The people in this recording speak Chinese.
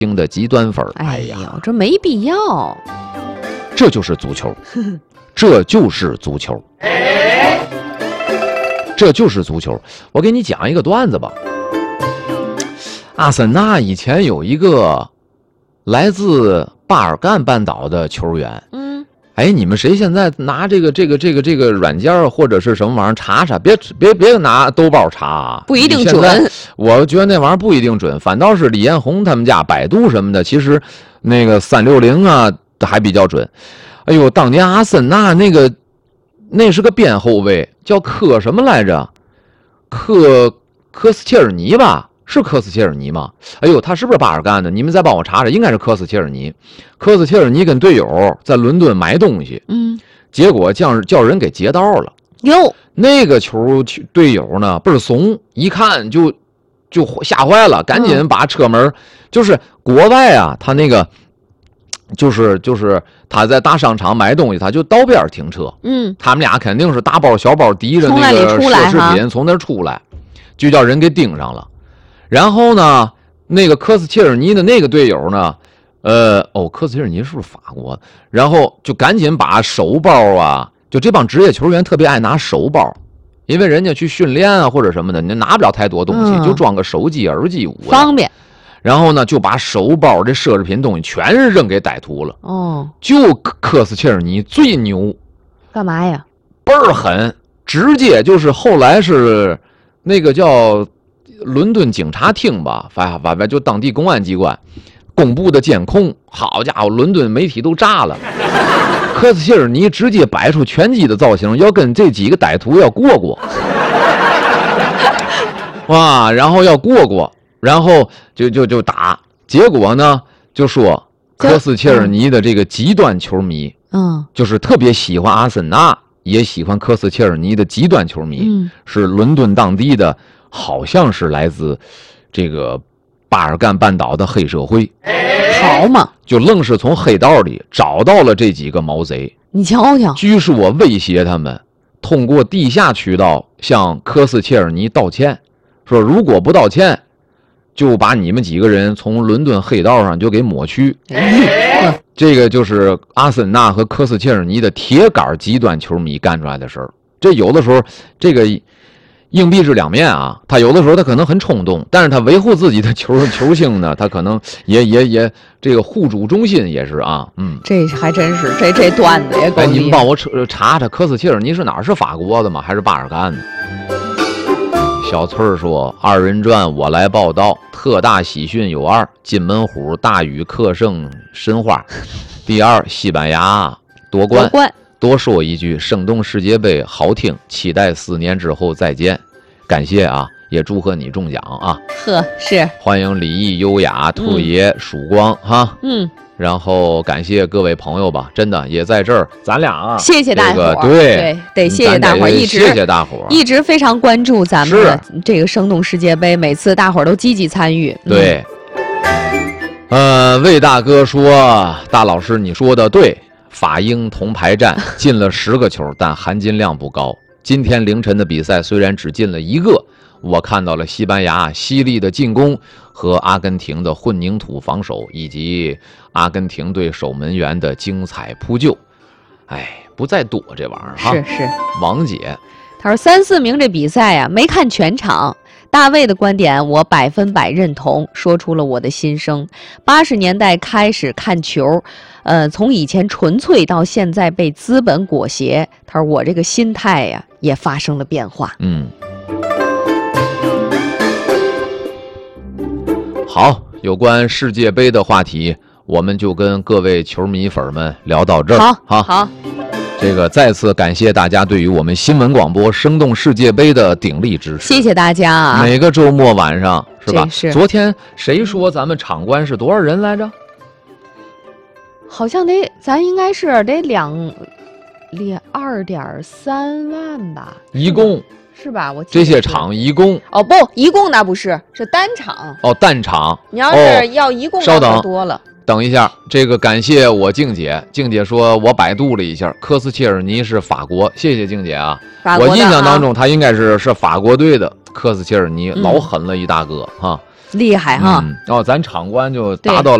星的极端粉。 哎呀，这没必要。 这就是足球，这就是足球，这就是足球。我给你讲一个段子吧。阿森纳以前有一个来自巴尔干半岛的球员，哎，你们谁现在拿这个软件或者是什么玩意儿查查，别拿豆包查啊， 不一定准。 我觉得那玩意儿不一定准，反倒是李彦宏他们家百度什么的，其实那个360啊还比较准。哎呦，当年阿森纳那是个边后卫，叫科什么来着？科斯切尔尼吧？是科斯切尔尼吗？哎呦，他是不是巴尔干的？你们再帮我查查，应该是科斯切尔尼。科斯切尔尼跟队友在伦敦买东西，结果叫人给劫道了。 哟， 那个球队友呢倍儿怂，一看就吓坏了，赶紧把车门，就是国外啊，他那个就是他在大商场买东西，他就道边停车，他们俩肯定是大包小包提着那个奢侈品从那出来，就叫人给盯上了。然后呢，那个科斯切尔尼的那个队友呢，科斯切尔尼是不是法国？然后就赶紧把手包啊，就这帮职业球员特别爱拿手包，因为人家去训练啊或者什么的，你拿不了太多东西，就装个手机、耳机方便。 然后呢，就把手包这奢侈品东西全是扔给歹徒了。就科斯切尔尼最牛， 干嘛呀？ 倍儿狠，直接就是后来是那个叫伦敦警察厅吧，反正就当地公安机关公布的监控，好家伙，伦敦媒体都炸了。科斯切尔尼直接摆出拳击的造型，要跟这几个歹徒要过，哇，然后要过，然后就打，结果呢就说科斯切尔尼的这个极端球迷，就是特别喜欢阿森纳，也喜欢科斯切尔尼的极端球迷，是伦敦当地的。好像是来自这个巴尔干半岛的黑社会， 好嘛， 就愣是从黑道里找到了这几个毛贼。 你瞧瞧， 据说威胁他们通过地下渠道向科斯切尔尼道歉，说如果不道歉，就把你们几个人从伦敦黑道上就给抹去。这个就是阿森纳和科斯切尔尼的铁杆极端球迷干出来的事儿。这有的时候这个硬币是两面啊，他有的时候他可能很冲动，但是他维护自己的球星呢，他可能也这个护主忠心也是啊， 这还真是这段子也够厉害。 你们帮我查查科斯切尔尼是哪儿？是法国的吗？还是巴尔干的？小翠儿说：“2人转我来报道，特大喜讯有2，金门虎大禹克胜申花，第2西班牙夺冠。多说一句，生动世界杯好听，期待4年之后再见。感谢啊，也祝贺你中奖啊！ 是欢迎礼义优雅、兔爷、曙光哈。然后感谢各位朋友吧，真的也在这儿，咱俩啊， 谢谢大伙儿， 对， 得谢谢大伙儿， 谢谢大伙儿， 一直非常关注咱们的这个生动世界杯，每次大伙儿都积极参与。 对，魏大哥说，大老师你说的对。法英铜牌战进了10个球，但含金量不高。今天凌晨的比赛虽然只进了1个，我看到了西班牙犀利的进攻和阿根廷的混凝土防守，以及阿根廷队守门员的精彩扑救。哎，不再多这玩意儿哈。 是。 王姐， 他说3、4名这比赛啊，没看全场。大卫的观点我100%认同，说出了我的心声。80年代开始看球，从以前纯粹到现在被资本裹挟，他说我这个心态呀也发生了变化。 好，有关世界杯的话题，我们就跟各位球迷粉们聊到这儿。 好。 这个再次感谢大家对于我们新闻广播生动世界杯的鼎力支持， 谢谢大家啊！ 每个周末晚上是吧？ 是。 昨天谁说咱们场观是多少人来着？ 好像咱应该是得2.3万吧？ 一共是吧？我这些场一共不，一共那不是单场单场。 你要是要一共稍等多了。 等一下，这个感谢我静姐，静姐说我百度了一下，科斯切尔尼是法国，谢谢静姐啊。 我印象当中他应该是法国队的科斯切尔尼，老狠了一大哥哈。 厉害哈。 然后咱场官就对达到